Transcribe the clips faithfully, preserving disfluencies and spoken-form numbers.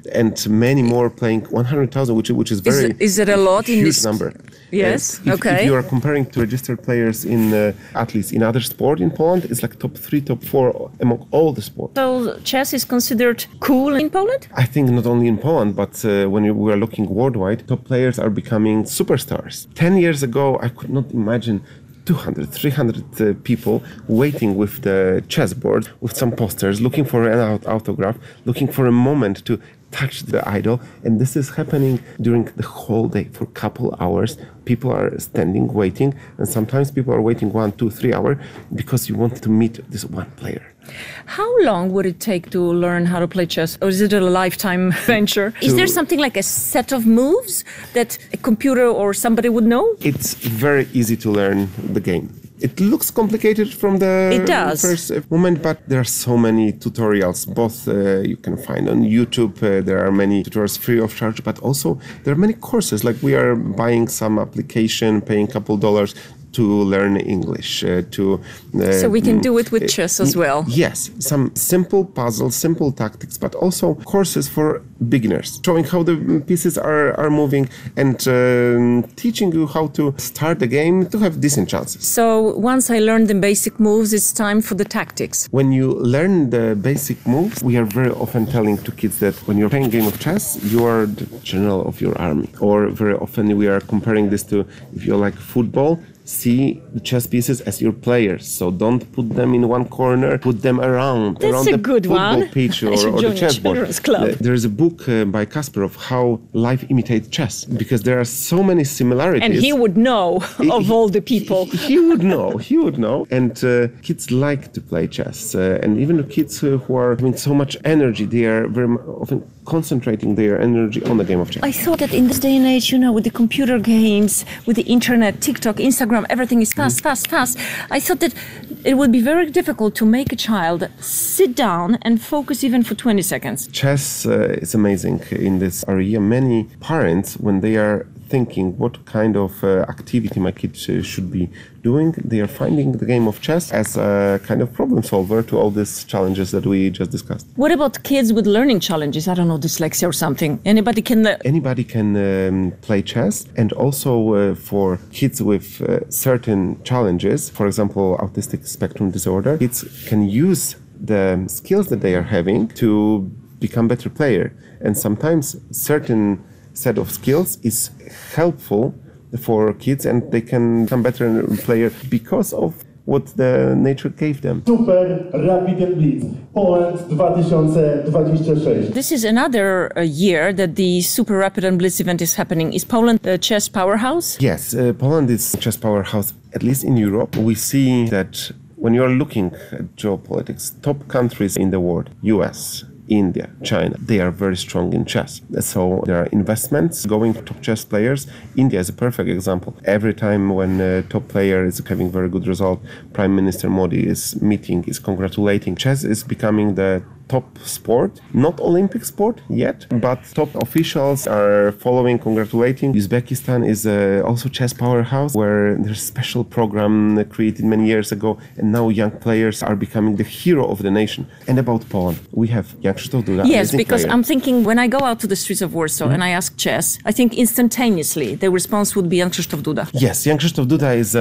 and many more playing one hundred thousand, which, which is very is, is it a lot huge in this number. Yes, if, okay. If you are comparing to registered players in uh, athletes in other sport in Poland, it's like top three, top four among all the sports. So chess is considered cool in Poland? I think not only in Poland, but uh, when you, we are looking worldwide, top players are becoming superstars. Ten years ago, I could not imagine two hundred, three hundred uh, people waiting with the chessboard, with some posters, looking for an aut- autograph, looking for a moment to touch the idol. And this is happening during the whole day for a couple hours. People are standing, waiting, and sometimes people are waiting one, two, three hours because you want to meet this one player. How long would it take to learn how to play chess? Or is it a lifetime venture? Is there something like a set of moves that a computer or somebody would know? It's very easy to learn the game. It looks complicated from the it does. first moment, but there are so many tutorials. Both uh, you can find on YouTube. Uh, there are many tutorials free of charge, but also there are many courses. Like we are buying some application, paying a couple dollars to learn English. Uh, to uh, so we can do it with chess as well. Yes, some simple puzzles, simple tactics, but also courses for beginners, showing how the pieces are, are moving and um, teaching you how to start the game to have decent chances. So once I learned the basic moves, it's time for the tactics. When you learn the basic moves, we are very often telling to kids that when you're playing a game of chess, you are the general of your army. Or very often we are comparing this to, if you like football, see the chess pieces as your players. So don't put them in one corner, put them around, That's around a the good football one. pitch or, or the chessboard. Club. There is a book uh, by Kasparov, How Life Imitates Chess, because there are so many similarities. And he would know of he, all the people. He, he would know, he would know. And uh, kids like to play chess. Uh, and even the kids uh, who are having so much energy, they are very often concentrating their energy on the game of chess. I thought that in this day and age, you know, with the computer games, with the internet, TikTok, Instagram, everything is fast, mm. fast, fast. I thought that it would be very difficult to make a child sit down and focus even for twenty seconds. Chess uh, is amazing in this area. Many parents, when they are thinking what kind of uh, activity my kids uh, should be doing, they are finding the game of chess as a kind of problem solver to all these challenges that we just discussed. What about kids with learning challenges? I don't know, dyslexia or something. Anybody can... Uh... Anybody can um, play chess. And also uh, for kids with uh, certain challenges, for example, autistic spectrum disorder, kids can use the skills that they are having to become better player. And sometimes certain set of skills is helpful for kids and they can become better player because of what the nature gave them. Super Rapid and Blitz Poland twenty twenty-six. This is another uh, year that the Super Rapid and Blitz event is happening. Is Poland a chess powerhouse? Yes, uh, Poland is a chess powerhouse, at least in Europe. We see that when you're looking at geopolitics, top countries in the world, U S, India, China, they are very strong in chess. So there are investments going to top chess players. India is a perfect example. Every time when a top player is having very good result, Prime Minister Modi is meeting, is congratulating. Chess is becoming the top sport, not Olympic sport yet, but top officials are following, congratulating. Uzbekistan is uh, also chess powerhouse where there's a special program created many years ago and now young players are becoming the hero of the nation. And about Poland, we have Jan Krzysztof Duda. Yes, because player. I'm thinking when I go out to the streets of Warsaw mm-hmm. and I ask chess, I think instantaneously the response would be Jan Krzysztof Duda. Yes, Jan Krzysztof Duda is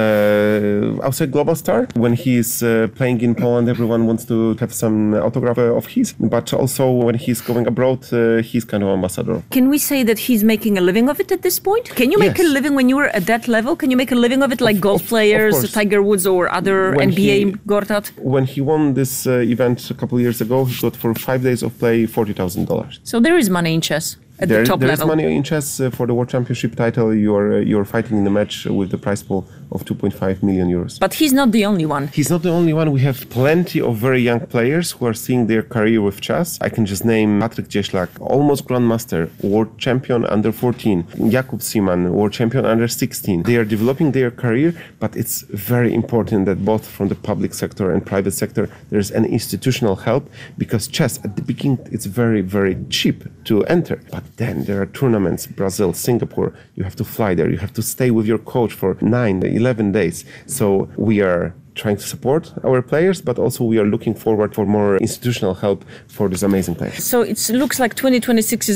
uh, outside global star. When he's uh, playing in Poland, everyone wants to have some autograph of his. But also when he's going abroad, uh, he's kind of ambassador. Can we say that he's making a living of it at this point? Can you make yes. a living when you were at that level? Can you make a living of it like of, golf of, players, of Tiger Woods or other when N B A he, Gortat? When he won this uh, event a couple of years ago, he got for five days of play forty thousand dollars. So there is money in chess. At there, the top there level. is money in chess uh, for the World Championship title. You're uh, you're fighting in the match with the prize pool of two point five million euros. But he's not the only one. He's not the only one. We have plenty of very young players who are seeing their career with chess. I can just name Patryk Cieślak, almost grandmaster, world champion under fourteen. Jakub Siman, world champion under sixteen. They are developing their career, but it's very important that both from the public sector and private sector there's an institutional help, because chess at the beginning it's very very cheap to enter. But then there are tournaments, Brazil, Singapore, you have to fly there, you have to stay with your coach for nine, eleven days. So we are trying to support our players, but also we are looking forward for more institutional help for these amazing players. So it looks like twenty twenty-six is